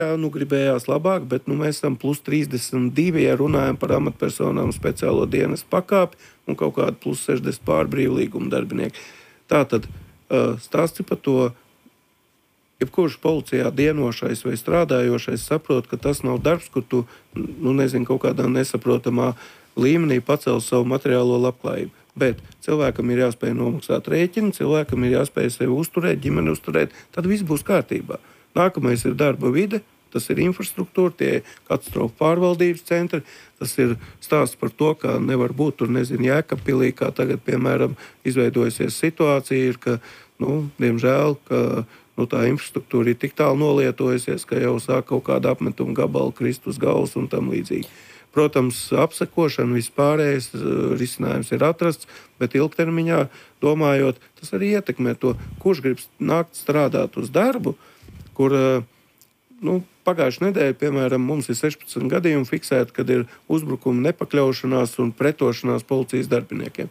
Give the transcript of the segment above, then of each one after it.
Jā, gribējās labāk, bet mēs esam plus 32, ja runājam par amatpersonām speciālo dienestu pakāpi un kaut kādu plus 60 pārbrīvlīguma darbinieki. Tātad stāsti par to, jebkurš policijā dienošais vai strādājošais saprot, ka tas nav darbs, kur tu, kaut kādā nesaprotamā līmenī pacels savu materiālo labklājību. Bet cilvēkam ir jāspēj nomaksāt rēķinu, cilvēkam ir jāspēj sevi uzturēt, ģimeni uzturēt, tad viss būs kārtībā. Nākamais ir darba vide, tas ir infrastruktūra, tie ir katastrofu pārvaldības centri, tas ir stāsts par to, ka nevar būt tur, Jēkabpilī, kā tagad, piemēram, izveidojusies situācija, ir, ka, diemžēl, ka tā infrastruktūra ir tik tālu nolietojusies, ka jau sāk kaut kāda apmetuma gabala krist uz galvas un tam līdzīgi. Protams, apsekošana, vispārējais risinājums ir atrasts, bet ilgtermiņā domājot, tas arī ietekmē to, kurš grib nākt strādāt uz darbu, kur pagājušajā nedēļā, piemēram, mums ir 16 gadījumi fiksēti, kad ir uzbrukuma nepakļaušanās un pretošanās policijas darbiniekiem.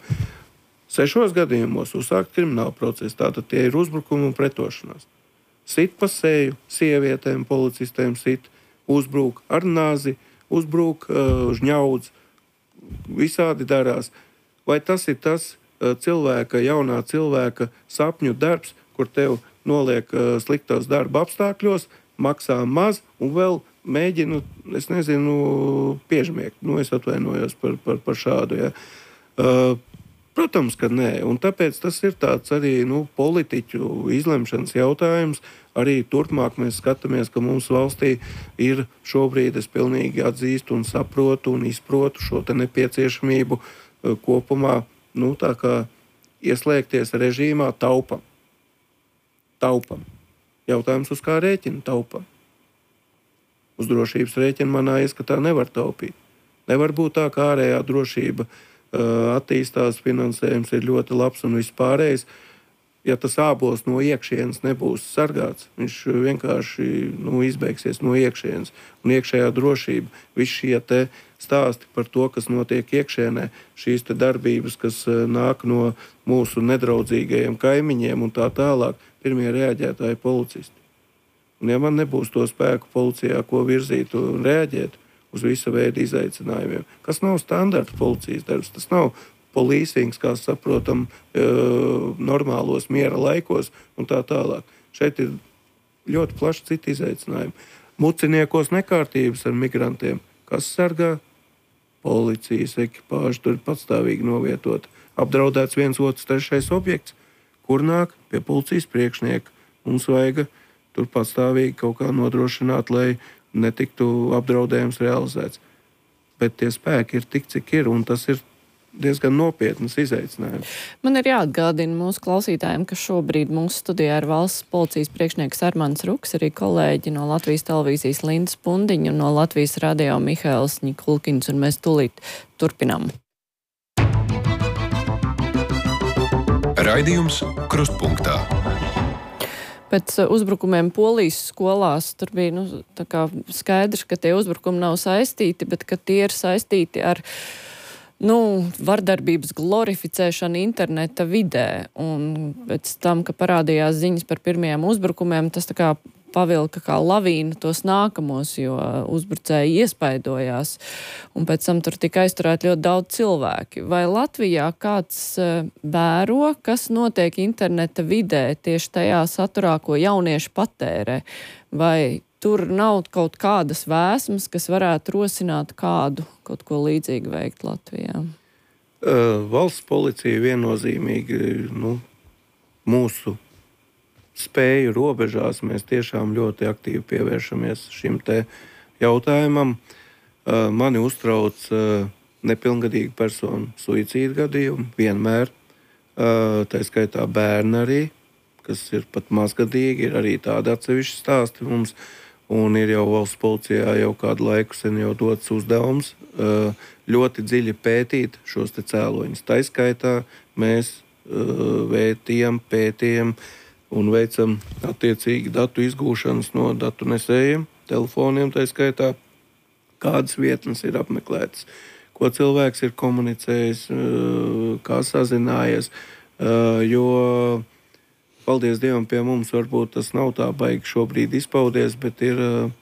6 gadījumos uzsākt kriminālu procesu, tātad tie ir uzbrukumi un pretošanās. Sit pa seju, sievietēm, policistēm sit, uzbruk ar nāzi, uzbruk žņaudz, visādi darās. Vai tas ir tas jaunā cilvēka sapņu darbs, kur tev noliek sliktos darba apstākļos, maksā maz un vēl mēģina, piežmiegt. Es atvainojos par šādu. Ja. Protams, ka nē. Un tāpēc tas ir tāds arī politiķu izlemšanas jautājums. Arī turpmāk mēs skatāmies, ka mums valstī ir šobrīd, es pilnīgi atzīstu un saprotu un izprotu šo te nepieciešamību kopumā, tā kā ieslēgties režīmā taupam. Taupam. Jautājums, uz kā rēķina taupam. Uz drošības rēķina manā ieskatā nevar taupīt. Nevar būt tā, ka ārējā drošība attīstās, finansējums ir ļoti labs un vispārējais. Ja tas ābols no iekšienes nebūs sargāts, viņš vienkārši izbeigsies no iekšienes. Un iekšējā drošība, visi šie te stāsti par to, kas notiek iekšienē, šīs te darbības, kas nāk no mūsu nedraudzīgajiem kaimiņiem un tā tālāk, pirmie reaģētāji policisti. Un ja man nebūs to spēku policijā, ko virzīt un reaģēt uz visa veida izaicinājumiem, kas nav standarta policijas darbs, tas nav policings, kā saprotam, normālos miera laikos un tā tālāk. Šeit ir ļoti plaši citi izaicinājumi. Muciniekos nekārtības ar migrantiem. Kas sargā? Policijas ekipāža tur ir patstāvīgi novietota. Apdraudēts 1, 2, 3 objekts, kur nāk pie policijas priekšnieka. Mums vajag tur patstāvīgi kaut kā nodrošināt, lai netiktu apdraudējums realizēts. Bet tie spēki ir tik, cik ir, un tas ir diezgan nopietnas izaicinājums. Man ir jāatgādina mūsu klausītājiem, ka šobrīd mūsu studijā ir valsts policijas priekšnieks Armands Ruks, arī kolēģi no Latvijas televīzijas Linda Spundiņa un no Latvijas radio Mihails Ņikulkins, un mēs tūlīt turpinām. Raidījums Krustpunktā. Pēc uzbrukumiem Polijas skolās tur bija skaidrs, ka tie uzbrukumi nav saistīti, bet ka tie ir saistīti ar vardarbības glorificēšanu interneta vidē. Un pēc tam, ka parādījās ziņas par pirmajiem uzbrukumiem, tas tā kā pavilka kā lavīna tos nākamos, jo uzbrucēji iespaidojās. Un pēc tam tur tika aizturēti ļoti daudz cilvēki. Vai Latvijā kāds vēro, kas notiek interneta vidē tieši tajā saturā, ko jaunieši patērē? Vai tur nav kaut kādas vēsmas, kas varētu rosināt kādu kaut ko līdzīgu veikt Latvijā? Valsts policija viennozīmīgi mūsu spēju robežās mēs tiešām ļoti aktīvi pievēršamies šim te jautājumam. Mani uztrauc nepilngadīgu personu suicīdu gadījumu vienmēr. Tā skaitā bērni arī, kas ir pat mazgadīgi, ir arī tādi atsevišķi stāsti mums. Un ir jau valsts policijā jau kādu laiku sen jau dots uzdevums ļoti dziļi pētīt šos te cēloņus. Tā skaitā mēs pētījam un veicam attiecīgi datu izgūšanas no datu nesējiem, telefoniem tā skaitā, kādas vietnes ir apmeklētas, ko cilvēks ir komunicējis, kā sazinājies, jo paldies Dievam, pie mums varbūt tas nav tā baigi šobrīd izpaudies, bet ir